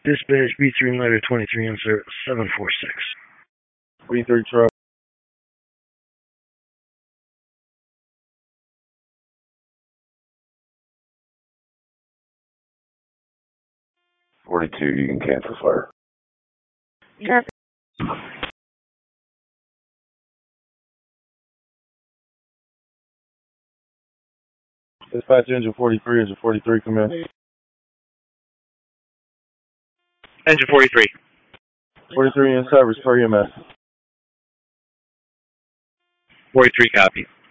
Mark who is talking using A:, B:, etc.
A: Dispatch B3 Letter 23 on service 746.
B: B3 truck.
C: You can cancel fire.
D: Yes.
B: Dispatch engine 43, engine 43 command.
E: Engine 43.
B: 43 in service per EMS.
E: 43 copy.